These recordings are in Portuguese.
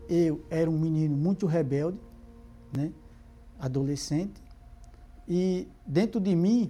eu era um menino muito rebelde, né? Adolescente, e dentro de mim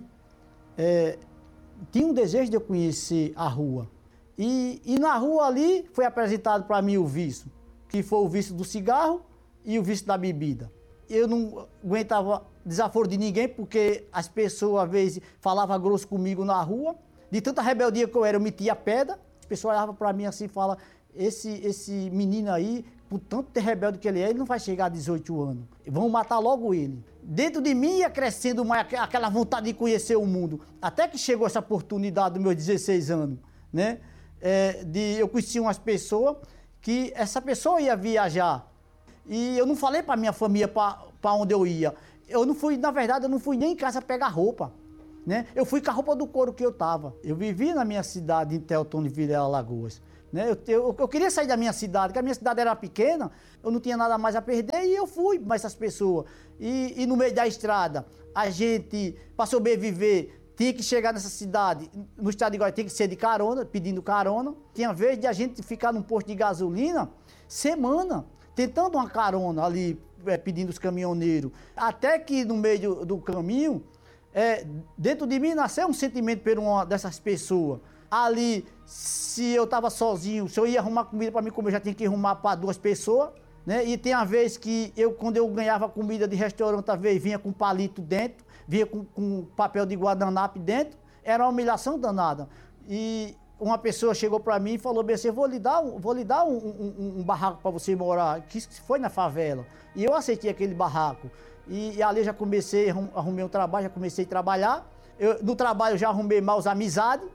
tinha um desejo de eu conhecer a rua. E na rua ali foi apresentado para mim o vício, que foi o vício do cigarro e o vício da bebida. Eu não aguentava desaforo de ninguém, porque as pessoas às vezes falavam grosso comigo na rua. De tanta rebeldia que eu era, eu metia a pedra. As pessoas olhavam para mim assim e falavam, esse menino aí, por tanto de rebelde que ele é, ele não vai chegar a 18 anos. Vão matar logo ele. Dentro de mim ia crescendo mais aquela vontade de conhecer o mundo. Até que chegou essa oportunidade dos meus 16 anos, né? Eu conheci umas pessoas que essa pessoa ia viajar. E eu não falei para minha família para onde eu ia. Eu não fui, na verdade, eu não fui nem em casa pegar roupa, né? Eu fui com a roupa do couro que eu tava. Eu vivia na minha cidade, em Teotônio, Vilela, Alagoas, né? Eu queria sair da minha cidade, porque a minha cidade era pequena, eu não tinha nada mais a perder e eu fui com essas pessoas. E no meio da estrada, a gente, para sobreviver, tinha que chegar nessa cidade, no estado de Goiás, tinha que ser de carona, pedindo carona. Tinha vez de a gente ficar num posto de gasolina semana, tentando uma carona ali, pedindo os caminhoneiros. Até que no meio do caminho, dentro de mim nasceu um sentimento por uma dessas pessoas. Ali, se eu estava sozinho, se eu ia arrumar comida para mim comer, eu já tinha que arrumar para 2 pessoas, né? E tem a vez que quando eu ganhava comida de restaurante, às vezes vinha com palito dentro, vinha com papel de guardanapo dentro, era uma humilhação danada. E uma pessoa chegou para mim e falou bem assim, vou lhe dar um barraco para você morar, que foi na favela. E eu aceitei aquele barraco. E ali já comecei, arrumei um trabalho, já comecei a trabalhar. No trabalho eu já arrumei maus amizades.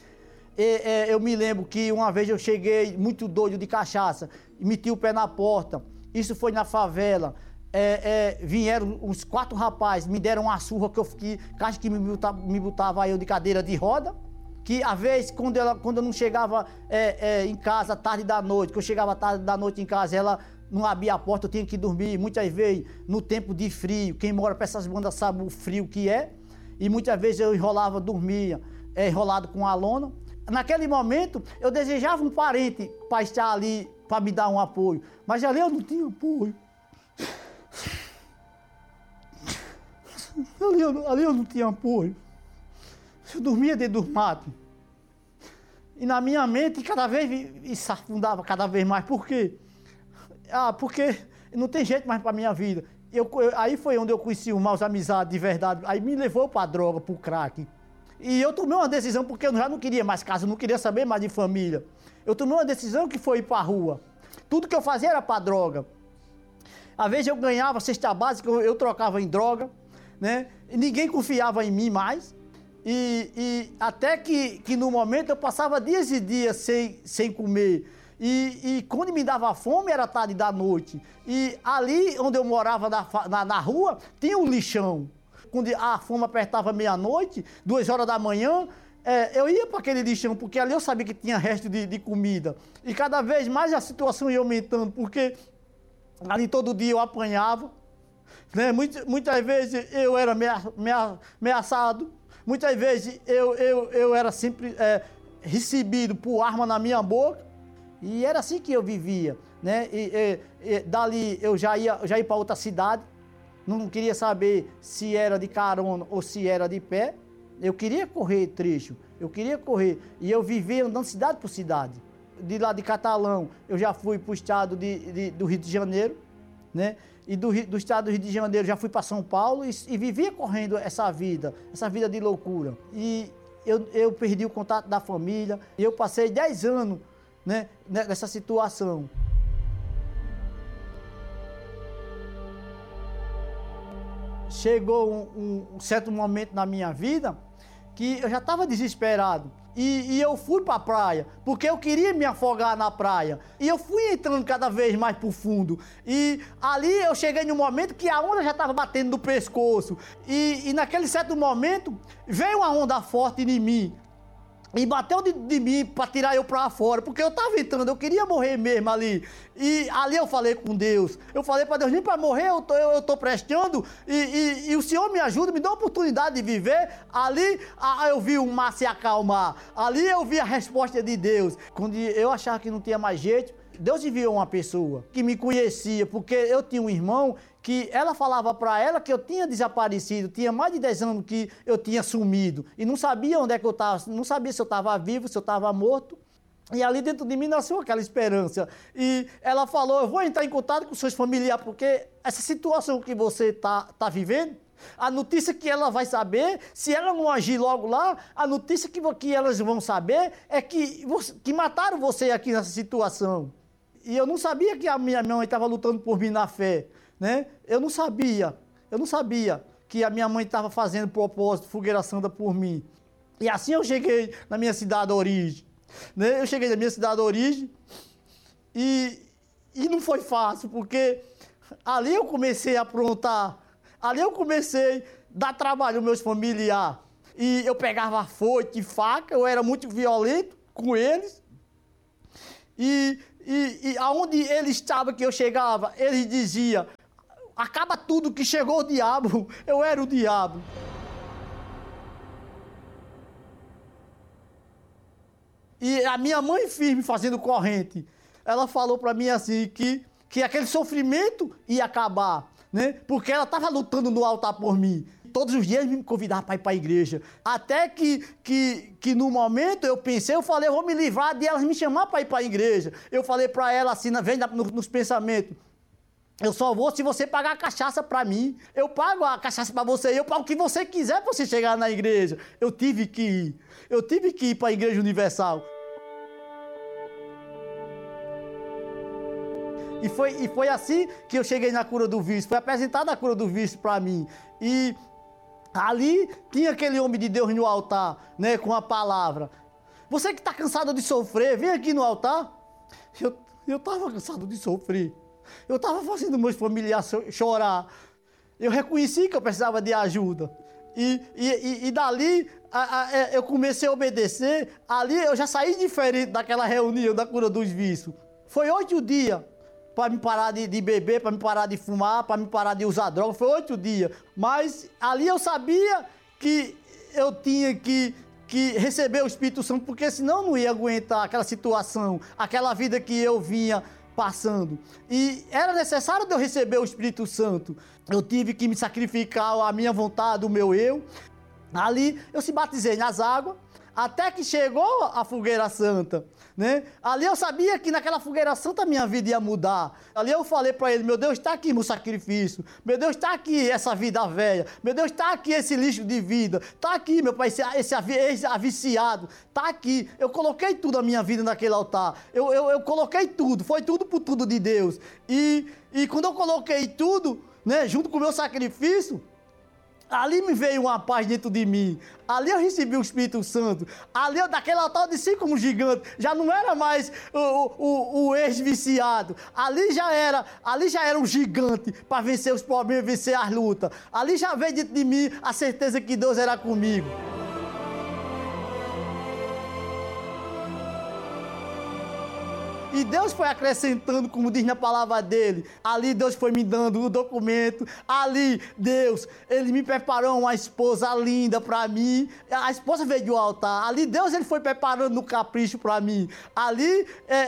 Eu me lembro que uma vez eu cheguei muito doido de cachaça, meti o pé na porta, isso foi na favela. Vieram uns 4 rapazes, me deram uma surra que eu fiquei, acho que me botava eu de cadeira de roda. Que às vezes, quando eu não chegava em casa tarde da noite, que eu chegava tarde da noite em casa, ela não abria a porta, eu tinha que dormir. Muitas vezes, no tempo de frio, quem mora para essas bandas sabe o frio que é. E muitas vezes eu dormia enrolado com a lona. Naquele momento, eu desejava um parente para estar ali, para me dar um apoio. Mas ali eu não tinha apoio. Ali eu não tinha apoio. Eu dormia dentro do mato. E na minha mente, cada vez se afundava cada vez mais. Por quê? Porque não tem jeito mais para minha vida. Aí foi onde eu conheci maus amizades de verdade. Aí me levou para a droga, para o crack. E eu tomei uma decisão, porque eu já não queria mais casa, eu não queria saber mais de família. Eu tomei uma decisão que foi ir para a rua. Tudo que eu fazia era para droga. Às vezes eu ganhava cesta básica, eu trocava em droga, né? E ninguém confiava em mim mais. E até que no momento eu passava dias e dias sem comer. E quando me dava fome era tarde da noite. E ali onde eu morava na rua, tinha um lixão. Quando a fome apertava meia-noite, 2 horas da manhã, eu ia para aquele lixão, porque ali eu sabia que tinha resto de comida. E cada vez mais a situação ia aumentando, porque ali todo dia eu apanhava, né? Muitas vezes eu era ameaçado, muitas vezes eu era sempre recebido por arma na minha boca, e era assim que eu vivia, né? Dali eu já ia para outra cidade, não queria saber se era de carona ou se era de pé. Eu queria correr trecho, eu queria correr, e eu vivia andando cidade por cidade. De lá de Catalão, eu já fui para o estado do Rio de Janeiro, né? E do estado do Rio de Janeiro já fui para São Paulo e vivia correndo essa vida de loucura. E eu perdi o contato da família, e eu passei 10 anos, né, nessa situação. Chegou um certo momento na minha vida que eu já estava desesperado. E eu fui para a praia, porque eu queria me afogar na praia. E eu fui entrando cada vez mais pro fundo. E ali eu cheguei num momento que a onda já estava batendo no pescoço. E naquele certo momento, veio uma onda forte em mim. E bateu de mim para tirar eu para fora, porque eu estava entrando, eu queria morrer mesmo ali. E ali eu falei com Deus, eu falei para Deus, nem para morrer eu tô prestando, e o Senhor me ajuda, me dá a oportunidade de viver. Ali eu vi o mar se acalmar, ali eu vi a resposta de Deus. Quando eu achava que não tinha mais jeito, Deus enviou uma pessoa que me conhecia, porque eu tinha um irmão que ela falava para ela que eu tinha desaparecido, tinha mais de 10 anos que eu tinha sumido, e não sabia onde é que eu estava, não sabia se eu estava vivo, se eu estava morto. E ali dentro de mim nasceu aquela esperança. E ela falou, eu vou entrar em contato com seus familiares, porque essa situação que você está vivendo, a notícia que ela vai saber, se ela não agir logo lá, a notícia que elas vão saber é que mataram você aqui nessa situação. E eu não sabia que a minha mãe estava lutando por mim na fé, né? Eu não sabia que a minha mãe estava fazendo propósito, fogueira santa por mim. E assim eu cheguei na minha cidade de origem. Né? Eu cheguei na minha cidade de origem e não foi fácil, porque ali eu comecei a aprontar, ali eu comecei a dar trabalho aos meus familiares. E eu pegava foice e faca, eu era muito violento com eles. E aonde eles estavam que eu chegava, eles diziam, acaba tudo que chegou o diabo, eu era o diabo. E a minha mãe firme fazendo corrente, ela falou para mim assim que aquele sofrimento ia acabar, né? Porque ela estava lutando no altar por mim. Todos os dias me convidava para ir para a igreja. Até que no momento eu pensei, eu falei, eu vou me livrar de elas me chamar para ir para a igreja. Eu falei para ela assim, vem nos pensamentos, eu só vou se você pagar a cachaça para mim. Eu pago a cachaça para você, eu pago o que você quiser para você chegar na igreja. Eu tive que ir para a Igreja Universal. E foi assim que eu cheguei na cura do vício. Foi apresentada a cura do vício para mim. E ali tinha aquele homem de Deus no altar, né, com a palavra. Você que está cansado de sofrer, vem aqui no altar. Eu estava cansado de sofrer. Eu estava fazendo meus familiares chorar. Eu reconheci que eu precisava de ajuda. E dali eu comecei a obedecer. Ali eu já saí diferente daquela reunião da cura dos vícios. Foi 8 dias para me parar de beber, para me parar de fumar, para me parar de usar droga. Foi 8 dias. Mas ali eu sabia que eu tinha que receber o Espírito Santo, porque senão eu não ia aguentar aquela situação, aquela vida que eu vinha passando. E era necessário de eu receber o Espírito Santo. Eu tive que me sacrificar a minha vontade, o meu eu. Ali eu se batizei nas águas, até que chegou a fogueira santa, né? Ali eu sabia que naquela fogueira santa a minha vida ia mudar. Ali eu falei para ele, meu Deus, está aqui meu sacrifício. Meu Deus, está aqui essa vida velha. Meu Deus, está aqui esse lixo de vida. Está aqui, meu Pai, esse viciado. Está aqui. Eu coloquei tudo a minha vida naquele altar. Eu coloquei tudo. Foi tudo por tudo de Deus. E quando eu coloquei tudo, né, junto com o meu sacrifício, ali me veio uma paz dentro de mim. Ali eu recebi o Espírito Santo. Ali eu, daquele altar, eu desci como gigante. Já não era mais o ex-viciado. Ali já era um gigante para vencer os problemas, vencer as lutas. Ali já veio dentro de mim a certeza que Deus era comigo. E Deus foi acrescentando, como diz na palavra dele. Ali Deus foi me dando o documento. Ali Deus, ele me preparou uma esposa linda para mim. A esposa veio do altar. Ali Deus, ele foi preparando no capricho para mim. Ali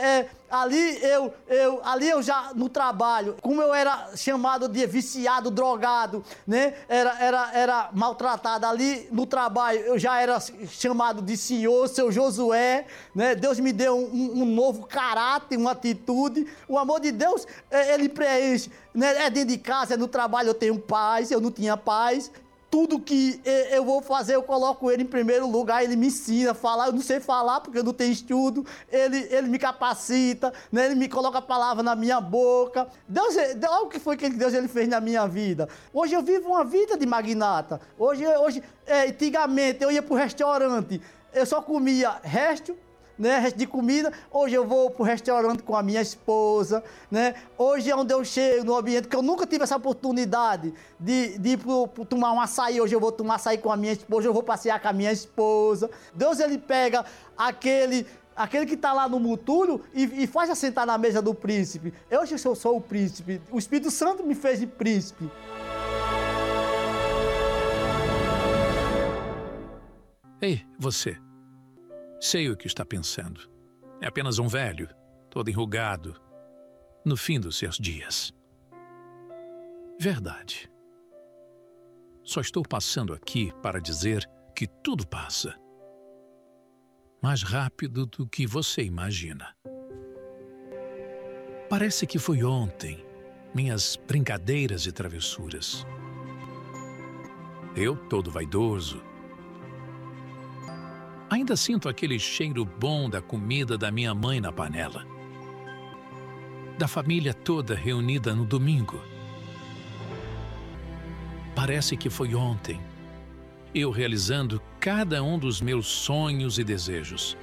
eu já no trabalho, como eu era chamado de viciado, drogado, né? Era maltratado. Ali no trabalho eu já era chamado de senhor, seu Josué, né? Deus me deu um novo caráter, uma atitude. O amor de Deus, ele preenche, né? É dentro de casa, é no trabalho, eu tenho paz, eu não tinha paz. Tudo que eu vou fazer, eu coloco ele em primeiro lugar, ele me ensina a falar, eu não sei falar porque eu não tenho estudo, ele me capacita, né? Ele me coloca a palavra na minha boca. Deus, olha o que foi que Deus ele fez na minha vida. Hoje eu vivo uma vida de magnata. Hoje antigamente eu ia para o restaurante, eu só comia resto, né, resto de comida. Hoje eu vou para o restaurante com a minha esposa, né? Hoje é onde eu chego, no ambiente que eu nunca tive essa oportunidade de ir tomar um açaí. Hoje eu vou tomar açaí com a minha esposa, hoje eu vou passear com a minha esposa. Deus, ele pega aquele que está lá no mutúrio e faz assentar na mesa do príncipe. Hoje eu sou o príncipe. O Espírito Santo me fez de príncipe. Ei, você. Sei o que está pensando. É apenas um velho. todo enrugado, no fim dos seus dias. Verdade. Só estou passando aqui para dizer que tudo passa. Mais rápido do que você imagina. Parece que foi ontem, minhas brincadeiras e travessuras. Eu, todo vaidoso, ainda sinto aquele cheiro bom da comida da minha mãe na panela. Da família toda reunida no domingo. Parece que foi ontem, eu realizando cada um dos meus sonhos e desejos.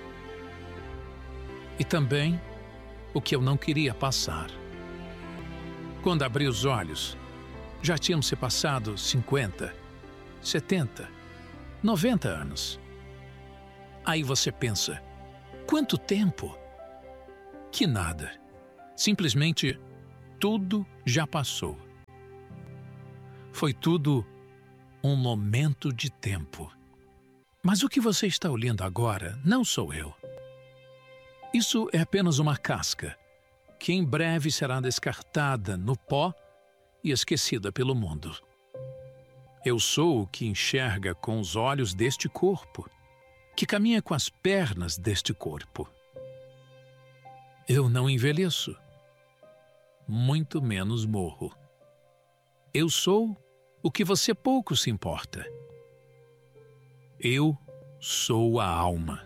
E também o que eu não queria passar. Quando abri os olhos, já tínhamos se passado 50, 70, 90 anos. Aí você pensa, quanto tempo? Que nada. Simplesmente tudo já passou. Foi tudo um momento de tempo. Mas o que você está olhando agora não sou eu. Isso é apenas uma casca, que em breve será descartada no pó e esquecida pelo mundo. Eu sou o que enxerga com os olhos deste corpo, que caminha com as pernas deste corpo. Eu não envelheço, muito menos morro. Eu sou o que você pouco se importa. Eu sou a alma.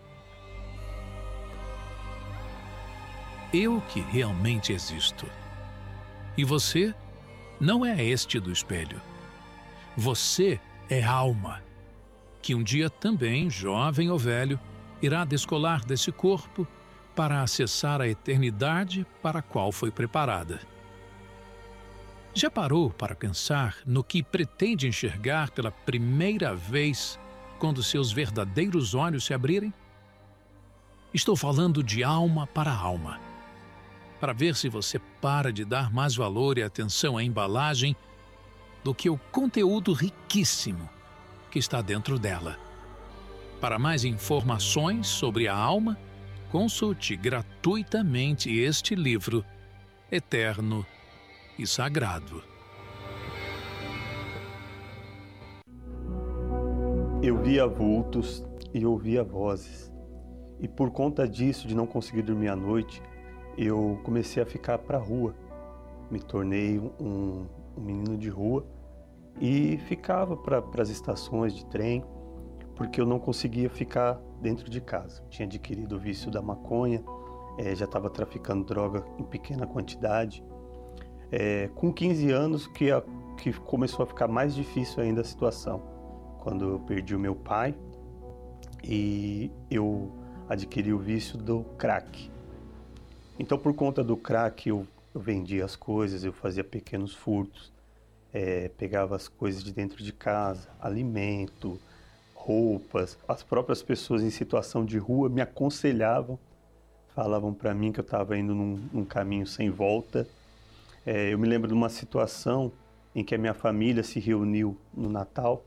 Eu que realmente existo. E você não é este do espelho. Você é alma, que um dia também, jovem ou velho, irá descolar desse corpo para acessar a eternidade para a qual foi preparada. Já parou para pensar no que pretende enxergar pela primeira vez quando seus verdadeiros olhos se abrirem? Estou falando de alma para alma, para ver se você para de dar mais valor e atenção à embalagem do que o conteúdo riquíssimo que está dentro dela. Para mais informações sobre a alma, consulte gratuitamente este livro eterno e sagrado. Eu via vultos e ouvia vozes. E por conta disso, de não conseguir dormir à noite, eu comecei a ficar para a rua. Me tornei um menino de rua e ficava para as estações de trem, porque eu não conseguia ficar dentro de casa. Tinha adquirido o vício da maconha, já estava traficando droga em pequena quantidade. Com 15 anos que começou a ficar mais difícil ainda a situação, quando eu perdi o meu pai e eu adquiri o vício do crack. Então, por conta do crack, eu vendia as coisas, eu fazia pequenos furtos, pegava as coisas de dentro de casa, alimento, roupas. As próprias pessoas em situação de rua me aconselhavam, falavam para mim que eu estava indo num caminho sem volta. Eu me lembro de uma situação em que a minha família se reuniu no Natal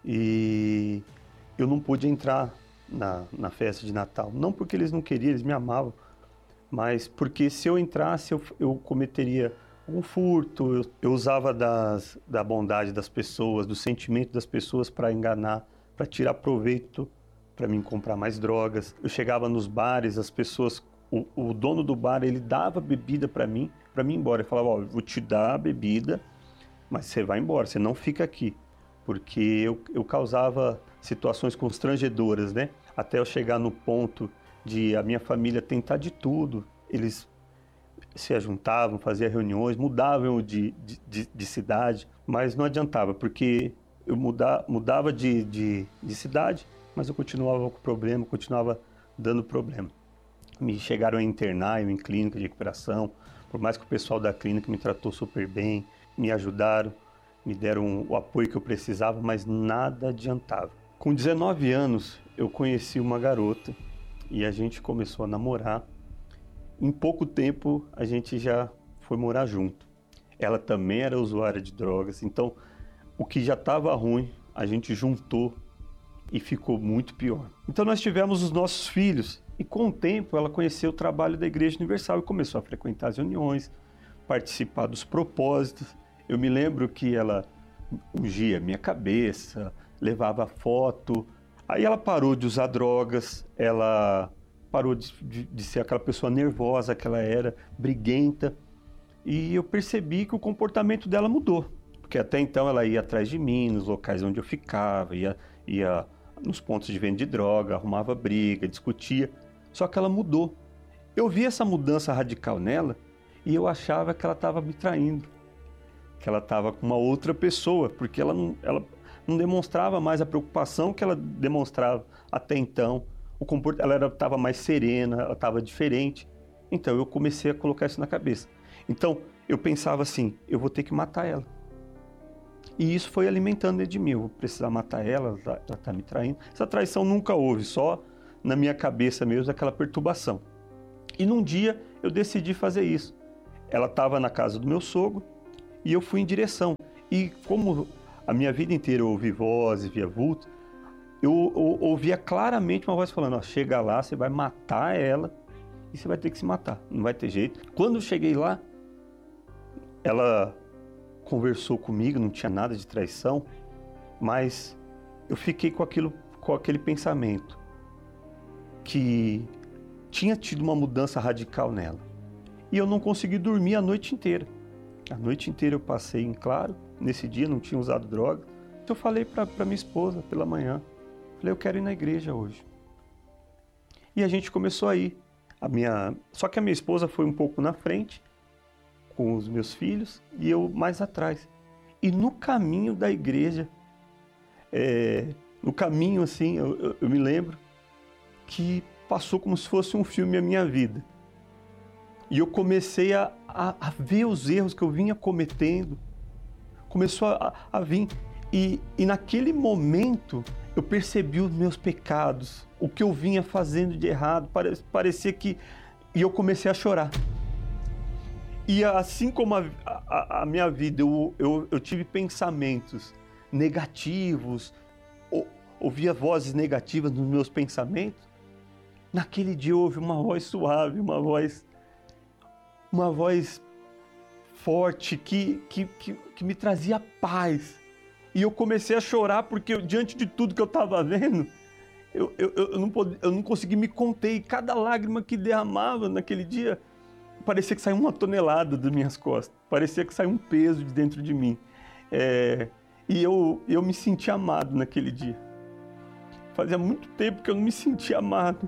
e eu não pude entrar na festa de Natal. Não porque eles não queriam, eles me amavam, mas porque se eu entrasse eu cometeria um furto, eu usava da bondade das pessoas, do sentimento das pessoas para enganar, para tirar proveito, para mim comprar mais drogas. Eu chegava nos bares, as pessoas, o dono do bar, ele dava bebida para mim ir embora. Ele falava, vou te dar a bebida, mas você vai embora, você não fica aqui. Porque eu causava situações constrangedoras, né? Até eu chegar no ponto de a minha família tentar de tudo. Eles se ajuntavam, faziam reuniões, mudavam de cidade, mas não adiantava, porque eu mudava de cidade, mas eu continuava com problema, continuava dando problema. Me chegaram a internar em clínica de recuperação, por mais que o pessoal da clínica me tratou super bem, me ajudaram, me deram o apoio que eu precisava, mas nada adiantava. Com 19 anos, eu conheci uma garota e a gente começou a namorar. Em pouco tempo, a gente já foi morar junto. Ela também era usuária de drogas, então o que já estava ruim, a gente juntou e ficou muito pior. Então nós tivemos os nossos filhos e com o tempo ela conheceu o trabalho da Igreja Universal e começou a frequentar as reuniões, participar dos propósitos. Eu me lembro que ela ungia minha cabeça, levava foto. Aí ela parou de usar drogas, ela parou de ser aquela pessoa nervosa que ela era, briguenta. E eu percebi que o comportamento dela mudou. Porque até então ela ia atrás de mim, nos locais onde eu ficava, ia nos pontos de venda de droga, arrumava briga, discutia. Só que ela mudou. Eu vi essa mudança radical nela e eu achava que ela estava me traindo. Que ela estava com uma outra pessoa, porque ela não demonstrava mais a preocupação que ela demonstrava até então. Ela estava mais serena, ela estava diferente. Então eu comecei a colocar isso na cabeça. Então eu pensava assim, eu vou ter que matar ela. E isso foi alimentando dentro de mim, eu vou precisar matar ela está me traindo. Essa traição nunca houve, só na minha cabeça mesmo aquela perturbação. E num dia eu decidi fazer isso. Ela estava na casa do meu sogro e eu fui em direção. E como a minha vida inteira eu ouvi vozes, via vultos, eu ouvia claramente uma voz falando, ó, chega lá, você vai matar ela e você vai ter que se matar, não vai ter jeito. Quando eu cheguei lá, ela conversou comigo, não tinha nada de traição, mas eu fiquei com aquele pensamento que tinha tido uma mudança radical nela. E eu não consegui dormir a noite inteira. A noite inteira eu passei em claro, nesse dia não tinha usado droga. Então eu falei para minha esposa pela manhã, falei, eu quero ir na igreja hoje. E a gente começou a ir. Só que a minha esposa foi um pouco na frente, com os meus filhos, e eu mais atrás. E no caminho da igreja, no caminho assim, eu me lembro que passou como se fosse um filme a minha vida. E eu comecei a ver os erros que eu vinha cometendo. Começou a vir. E naquele momento, eu percebi os meus pecados, o que eu vinha fazendo de errado. Parecia que... E eu comecei a chorar. E assim como a minha vida, eu tive pensamentos negativos, ouvia vozes negativas nos meus pensamentos. Naquele dia houve uma voz suave, uma voz forte que me trazia paz. E eu comecei a chorar porque diante de tudo que eu estava vendo, eu não consegui me conter. E cada lágrima que derramava naquele dia, parecia que saía uma tonelada das minhas costas. Parecia que saía um peso de dentro de mim. E eu me senti amado naquele dia. Fazia muito tempo que eu não me sentia amado.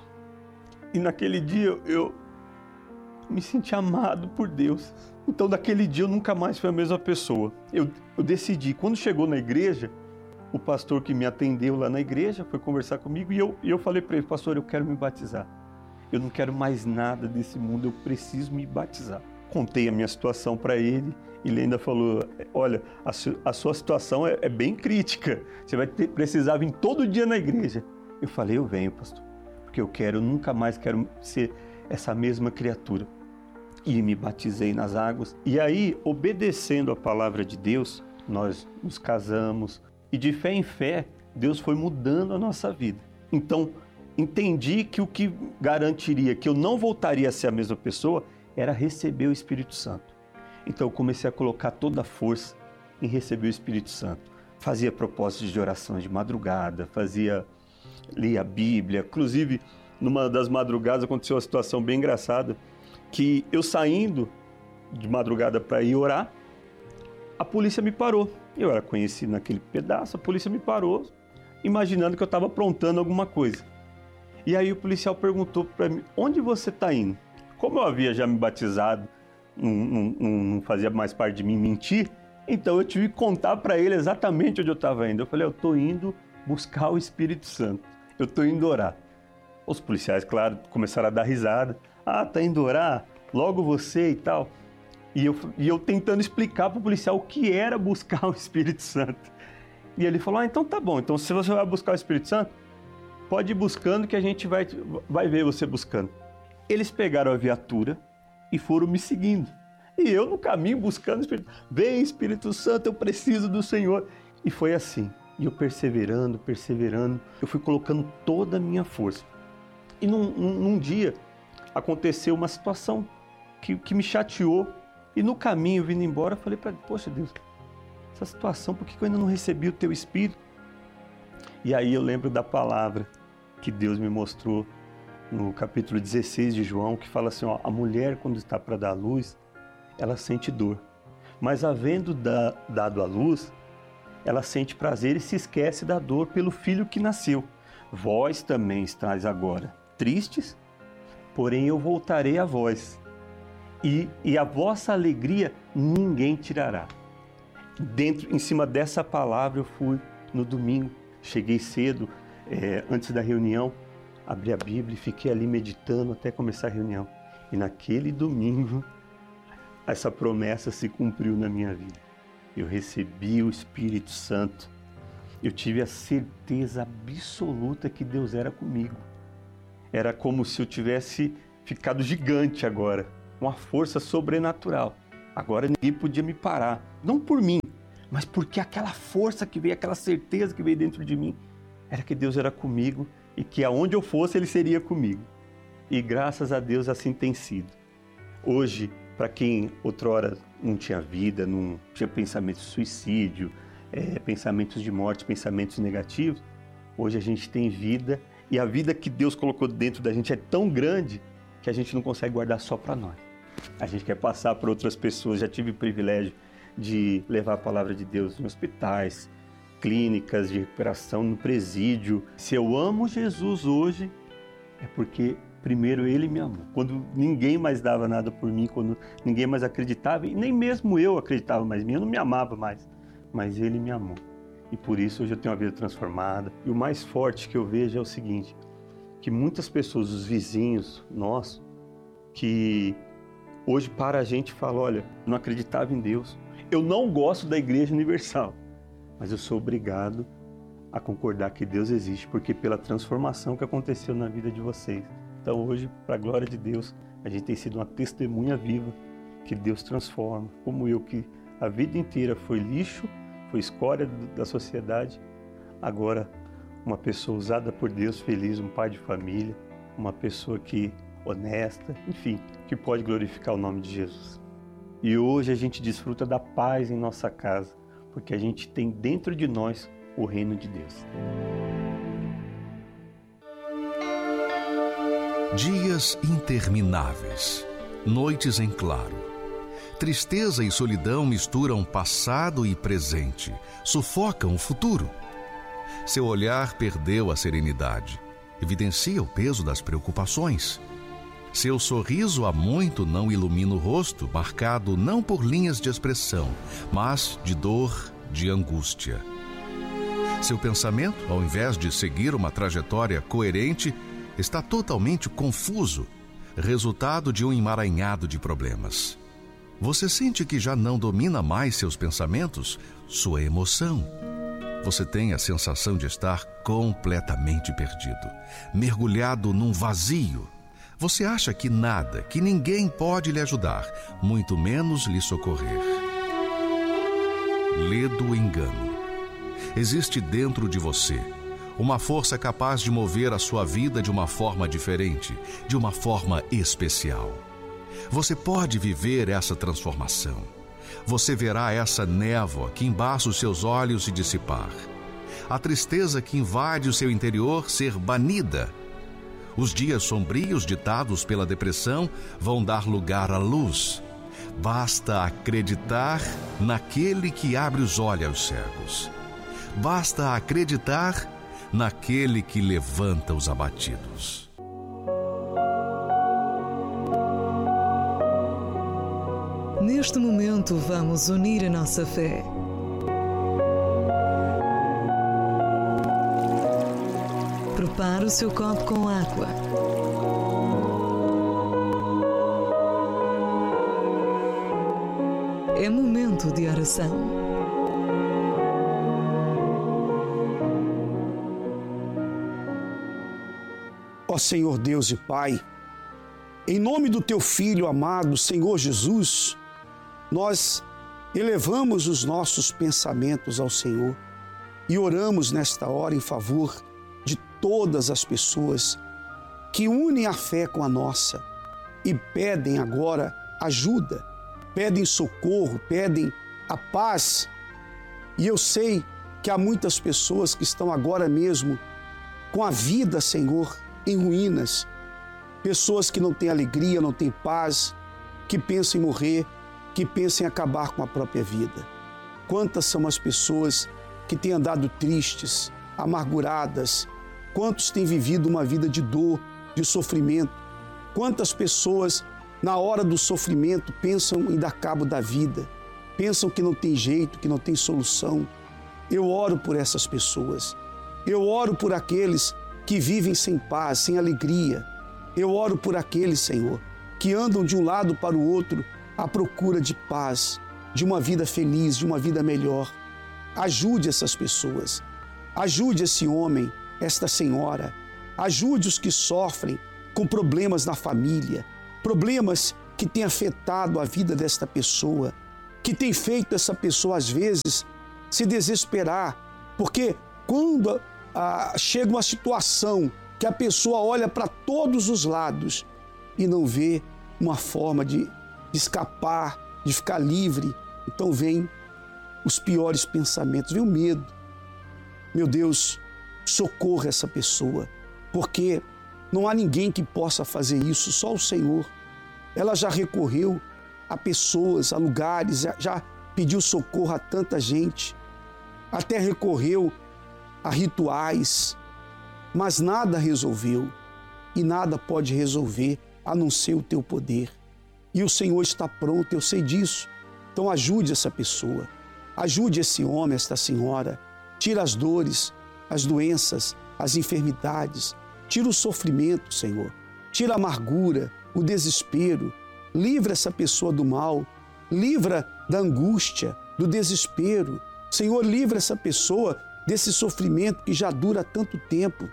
E naquele dia eu me senti amado por Deus. Então daquele dia eu nunca mais fui a mesma pessoa. Eu decidi, quando chegou na igreja, o pastor que me atendeu lá na igreja foi conversar comigo e eu falei para ele, pastor, eu quero me batizar. Eu não quero mais nada desse mundo, eu preciso me batizar. Contei a minha situação para ele e ele ainda falou, olha, a sua situação é bem crítica, você vai precisar vir todo dia na igreja. Eu falei, eu venho, pastor, porque eu nunca mais quero ser essa mesma criatura. E me batizei nas águas. E aí, obedecendo a palavra de Deus, nós nos casamos. E de fé em fé, Deus foi mudando a nossa vida. Então, entendi que o que garantiria que eu não voltaria a ser a mesma pessoa era receber o Espírito Santo. Então, eu comecei a colocar toda a força em receber o Espírito Santo. Fazia propósitos de oração de madrugada, lia a Bíblia. Inclusive, numa das madrugadas aconteceu uma situação bem engraçada, que eu saindo de madrugada para ir orar, a polícia me parou. Eu era conhecido naquele pedaço, a polícia me parou, imaginando que eu estava aprontando alguma coisa. E aí o policial perguntou para mim, onde você está indo? Como eu havia já me batizado, não fazia mais parte de mim mentir, então eu tive que contar para ele exatamente onde eu estava indo. Eu falei, eu estou indo buscar o Espírito Santo, eu estou indo orar. Os policiais, claro, começaram a dar risada. Ah, tá indo orar? Logo você e tal. E eu tentando explicar para o policial o que era buscar o Espírito Santo. E ele falou, então tá bom. Então se você vai buscar o Espírito Santo, pode ir buscando que a gente vai ver você buscando. Eles pegaram a viatura e foram me seguindo. E eu no caminho buscando o Espírito Santo. Vem Espírito Santo, eu preciso do Senhor. E foi assim. E eu perseverando, eu fui colocando toda a minha força. E num dia aconteceu uma situação que me chateou. E no caminho, vindo embora, eu falei para ele, poxa Deus, essa situação, por que eu ainda não recebi o teu Espírito? E aí eu lembro da palavra que Deus me mostrou no capítulo 16 de João, que fala assim, ó, a mulher quando está para dar à luz, ela sente dor. Mas havendo dado à luz, ela sente prazer e se esquece da dor pelo filho que nasceu. Vós também estáis agora tristes, porém eu voltarei a vós. E a vossa alegria ninguém tirará. Em cima dessa palavra eu fui no domingo, cheguei cedo, antes da reunião, abri a Bíblia e fiquei ali meditando até começar a reunião. E naquele domingo, essa promessa se cumpriu na minha vida. Eu recebi o Espírito Santo. Eu tive a certeza absoluta que Deus era comigo. Era como se eu tivesse ficado gigante agora, uma força sobrenatural. Agora ninguém podia me parar, não por mim, mas porque aquela força que veio, aquela certeza que veio dentro de mim, era que Deus era comigo e que aonde eu fosse Ele seria comigo. E graças a Deus assim tem sido. Hoje, para quem outrora não tinha vida, não tinha pensamentos de suicídio, pensamentos de morte, pensamentos negativos, hoje a gente tem vida e a vida que Deus colocou dentro da gente é tão grande que a gente não consegue guardar só para nós. A gente quer passar para outras pessoas. Já tive o privilégio de levar a palavra de Deus em hospitais, clínicas de recuperação, no presídio. Se eu amo Jesus hoje, é porque primeiro Ele me amou. Quando ninguém mais dava nada por mim, quando ninguém mais acreditava, e nem mesmo eu acreditava mais em mim, eu não me amava mais, mas Ele me amou. E por isso hoje eu tenho uma vida transformada. E o mais forte que eu vejo é o seguinte, que muitas pessoas, os vizinhos nossos, que hoje para a gente fala, olha, não acreditava em Deus. Eu não gosto da Igreja Universal, mas eu sou obrigado a concordar que Deus existe, porque pela transformação que aconteceu na vida de vocês. Então hoje, para a glória de Deus, a gente tem sido uma testemunha viva que Deus transforma. Como eu, que a vida inteira foi lixo, foi escória da sociedade, agora uma pessoa usada por Deus, feliz, um pai de família, uma pessoa que honesta, enfim, que pode glorificar o nome de Jesus. E hoje a gente desfruta da paz em nossa casa, porque a gente tem dentro de nós o reino de Deus. Dias intermináveis, noites em claro. Tristeza e solidão misturam passado e presente, sufocam o futuro. Seu olhar perdeu a serenidade, evidencia o peso das preocupações. Seu sorriso há muito não ilumina o rosto, marcado não por linhas de expressão, mas de dor, de angústia. Seu pensamento, ao invés de seguir uma trajetória coerente, está totalmente confuso, resultado de um emaranhado de problemas. Você sente que já não domina mais seus pensamentos, sua emoção. Você tem a sensação de estar completamente perdido, mergulhado num vazio. Você acha que nada, que ninguém pode lhe ajudar, muito menos lhe socorrer. Lê do engano. Existe dentro de você uma força capaz de mover a sua vida de uma forma diferente, de uma forma especial. Você pode viver essa transformação. Você verá essa névoa que embaça os seus olhos se dissipar. A tristeza que invade o seu interior ser banida. Os dias sombrios ditados pela depressão vão dar lugar à luz. Basta acreditar naquele que abre os olhos aos cegos. Basta acreditar naquele que levanta os abatidos. Neste momento, vamos unir a nossa fé. Prepare o seu copo com água. É momento de oração. Ó Senhor Deus e Pai, em nome do Teu Filho amado, Senhor Jesus, nós elevamos os nossos pensamentos ao Senhor E oramos nesta hora em favor de todas as pessoas que unem a fé com a nossa e pedem agora ajuda, pedem socorro, pedem a paz. E eu sei que há muitas pessoas que estão agora mesmo com a vida, Senhor, em ruínas. Pessoas que não têm alegria, não têm paz, que pensam em morrer, que pensam em acabar com a própria vida. Quantas são as pessoas que têm andado tristes, amarguradas? Quantos têm vivido uma vida de dor, de sofrimento? Quantas pessoas, na hora do sofrimento, pensam em dar cabo da vida? Pensam que não tem jeito, que não tem solução? Eu oro por essas pessoas. Eu oro por aqueles que vivem sem paz, sem alegria. Eu oro por aqueles, Senhor, que andam de um lado para o outro à procura de paz, de uma vida feliz, de uma vida melhor. Ajude essas pessoas. Ajude esse homem, esta senhora. Ajude os que sofrem com problemas na família, problemas que têm afetado a vida desta pessoa, que tem feito essa pessoa, às vezes, se desesperar, porque quando chega uma situação que a pessoa olha para todos os lados e não vê uma forma de escapar, de ficar livre, então vem os piores pensamentos, vem o medo. Meu Deus, socorra essa pessoa, porque não há ninguém que possa fazer isso, só o Senhor. Ela já recorreu a pessoas, a lugares, já pediu socorro a tanta gente, até recorreu a rituais, mas nada resolveu e nada pode resolver a não ser o teu poder. E o Senhor está pronto, eu sei disso. Então ajude essa pessoa, ajude esse homem, esta senhora, tira as dores, as doenças, as enfermidades, tira o sofrimento, Senhor, tira a amargura, o desespero, livra essa pessoa do mal, livra da angústia, do desespero. Senhor, livra essa pessoa desse sofrimento que já dura tanto tempo.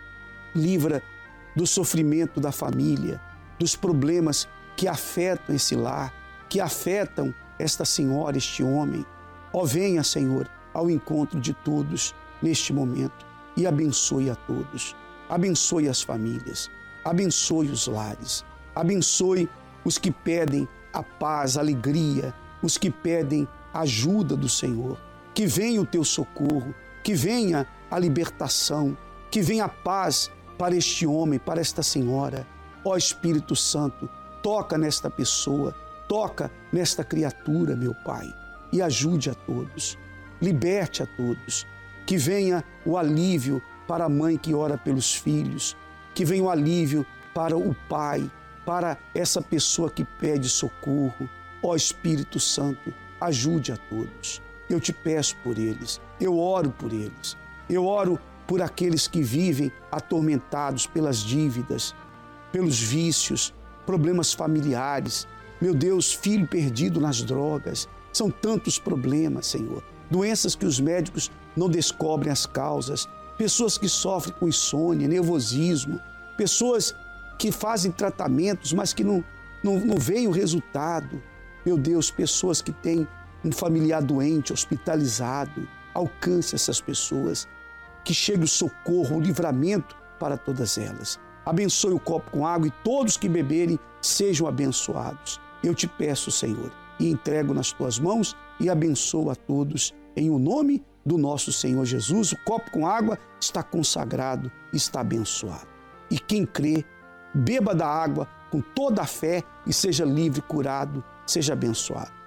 Livra do sofrimento da família, dos problemas que afetam esse lar, que afetam esta senhora, este homem. Ó, venha, Senhor, ao encontro de todos neste momento e abençoe a todos. Abençoe as famílias, abençoe os lares, abençoe os que pedem a paz, a alegria, os que pedem a ajuda do Senhor. Que venha o teu socorro, que venha a libertação, que venha a paz para este homem, para esta senhora. Ó Espírito Santo, toca nesta pessoa, toca nesta criatura, meu Pai, e ajude a todos, liberte a todos. Que venha o alívio para a mãe que ora pelos filhos, que venha o alívio para o pai, para essa pessoa que pede socorro. Ó Espírito Santo, ajude a todos. Eu te peço por eles, eu oro por eles, eu oro por aqueles que vivem atormentados pelas dívidas, pelos vícios, problemas familiares. Meu Deus, filho perdido nas drogas, são tantos problemas, Senhor. Doenças que os médicos não descobrem as causas, pessoas que sofrem com insônia, nervosismo, pessoas que fazem tratamentos, mas que não veem o resultado. Meu Deus, pessoas que têm um familiar doente, hospitalizado, alcance essas pessoas, que chegue o socorro, o livramento para todas elas. Abençoe o copo com água e todos que beberem sejam abençoados. Eu te peço, Senhor, e entrego nas tuas mãos e abençoo a todos em o nome do nosso Senhor Jesus. O copo com água está consagrado, está abençoado. E quem crê, beba da água com toda a fé e seja livre, curado, seja abençoado.